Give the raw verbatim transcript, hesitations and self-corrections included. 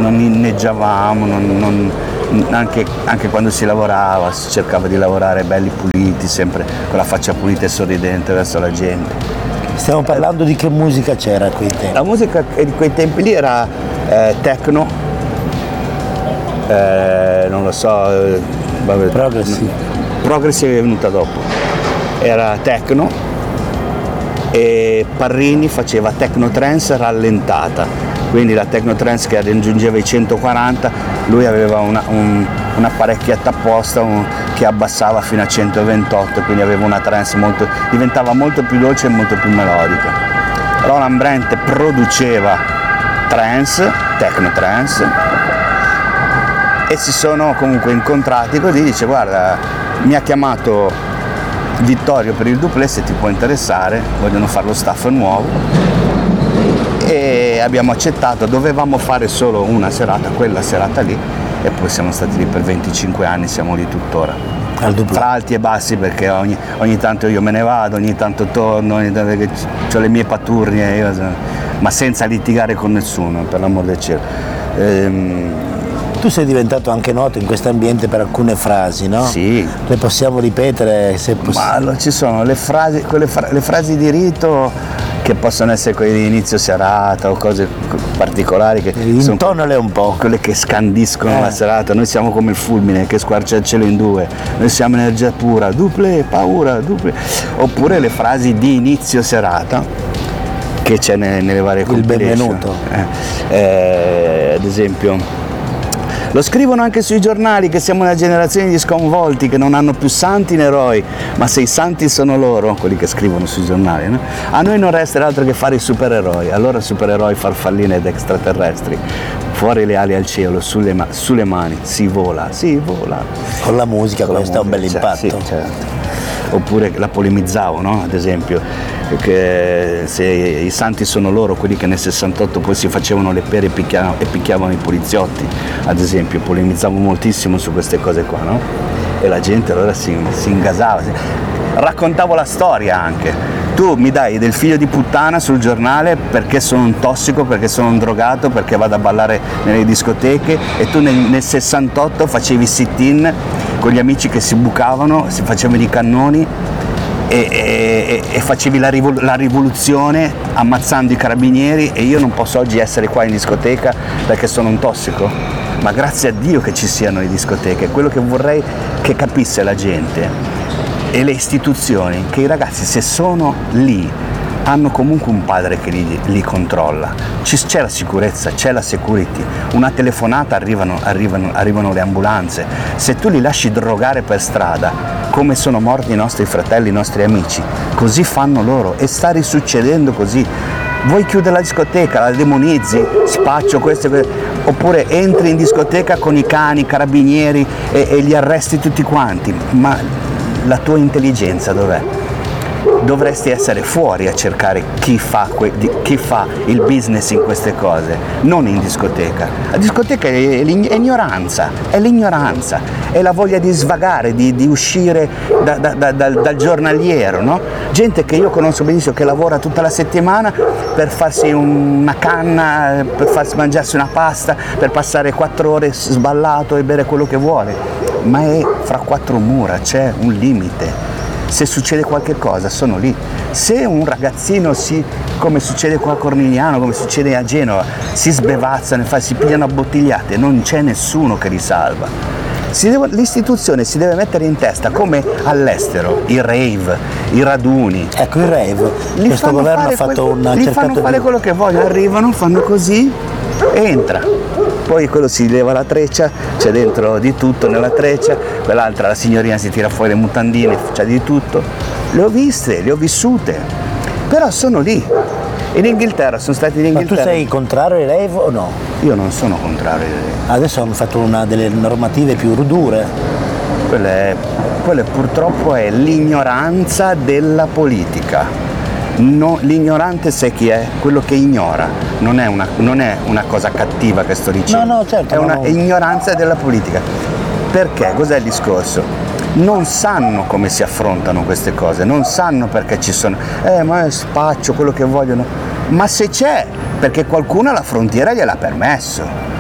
non inneggiavamo, non, non, anche, anche quando si lavorava si cercava di lavorare belli puliti, sempre con la faccia pulita e sorridente verso la gente. Stiamo parlando di che musica c'era a quei tempi? La musica di quei tempi lì era eh, techno, eh, non lo so, eh, vabbè, Progressive. Progressive è venuta dopo, era techno e Parrini faceva techno trance rallentata, quindi la techno trance che raggiungeva i centoquaranta, lui aveva una, un, un'apparecchietta apposta un, che abbassava fino a centoventotto, quindi aveva una trance molto, diventava molto più dolce e molto più melodica. Roland Brent produceva trance, techno trance, e si sono comunque incontrati così, dice guarda, mi ha chiamato Vittorio per il Duplé, se ti può interessare, vogliono fare lo staff nuovo, e abbiamo accettato. Dovevamo fare solo una serata, quella serata lì, e poi siamo stati lì per venticinque anni, siamo lì tuttora, Al Duplé. tra alti e bassi, perché ogni, ogni tanto io me ne vado, ogni tanto torno, ogni tanto perché ho le mie paturnie, io, ma senza litigare con nessuno, per l'amor del cielo. Ehm, Tu sei diventato anche noto in questo ambiente per alcune frasi, no? Sì. Le possiamo ripetere se possiamo? Ma allora, ci sono le frasi, quelle fra, le frasi di rito che possono essere quelle di inizio serata o cose particolari che intonale un po'. Quelle che scandiscono eh. la serata. Noi siamo come il fulmine che squarcia il cielo in due, noi siamo energia pura, Duplé, paura, Duplé. Oppure le frasi di inizio serata che c'è nelle, nelle varie compilation. Il benvenuto. Eh, eh, ad esempio, lo scrivono anche sui giornali che siamo una generazione di sconvolti che non hanno più santi né eroi, ma se i santi sono loro, quelli che scrivono sui giornali, no? A noi non resta altro che fare i supereroi, allora supereroi farfalline ed extraterrestri, fuori le ali al cielo, sulle, ma- sulle mani, si vola, si vola. Con la musica Con la questo ha un bel musica, impatto. sì, certo. Oppure la polemizzavo, no? Ad esempio, che se i santi sono loro, quelli che nel sessantotto poi si facevano le pere e picchiavano, e picchiavano i poliziotti, ad esempio, polemizzavo moltissimo su queste cose qua, no? E la gente allora si, si ingasava, si... raccontavo la storia anche. Tu mi dai del figlio di puttana sul giornale perché sono un tossico, perché sono un drogato, perché vado a ballare nelle discoteche, e tu nel, nel sessantotto facevi sit-in con gli amici che si bucavano, si facevano i cannoni e, e, e facevi la, rivol- la rivoluzione ammazzando i carabinieri, e io non posso oggi essere qua in discoteca perché sono un tossico? Ma grazie a Dio che ci siano le discoteche, quello che vorrei che capisse la gente e le istituzioni, che i ragazzi, se sono lì, hanno comunque un padre che li, li controlla. Ci, c'è la sicurezza, c'è la security, una telefonata, arrivano, arrivano, arrivano le ambulanze. Se tu li lasci drogare per strada, come sono morti i nostri fratelli, i nostri amici, così fanno loro, e sta risuccedendo così. Vuoi chiudere la discoteca, la demonizzi, spaccio questo, questo, oppure entri in discoteca con i cani, i carabinieri e, e li arresti tutti quanti, ma la tua intelligenza dov'è? Dovresti essere fuori a cercare chi fa, que- chi fa il business in queste cose, non in discoteca. La discoteca è, l'ignoranza, è l'ignoranza, è la voglia di svagare, di, di uscire da, da, da, dal, dal giornaliero, no? Gente che io conosco benissimo che lavora tutta la settimana per farsi una canna, per farsi mangiarsi una pasta, per passare quattro ore sballato e bere quello che vuole, ma è fra quattro mura, c'è un limite. Se succede qualche cosa sono lì. Se un ragazzino si, come succede qua a Cornigliano, come succede a Genova, si sbevazzano, si pigliano a bottigliate, non c'è nessuno che li salva. Si deve, l'istituzione si deve mettere in testa, come all'estero, i rave, i raduni. Ecco, i rave, Li questo governo ha fatto quel, una li cercato fanno fare di... quello che vogliono, arrivano, fanno così, entra. Poi quello si leva la treccia, c'è dentro di tutto nella treccia, quell'altra, la signorina, si tira fuori le mutandine, c'è di tutto. Le ho viste, le ho vissute, però sono lì. In Inghilterra, sono stati in Inghilterra. Ma tu sei contrario ai rave o no? Io non sono contrario ai rave. Adesso hanno fatto una delle normative più dure. Quella è, quella purtroppo è l'ignoranza della politica. No, l'ignorante sai chi è? Quello che ignora, non è una, non è una cosa cattiva che sto dicendo, no, no, certo, è una no. ignoranza della politica. Perché? Cos'è il discorso? Non sanno come si affrontano queste cose, non sanno perché ci sono, eh ma è spaccio, quello che vogliono, ma se c'è, perché qualcuno alla frontiera gliel'ha permesso.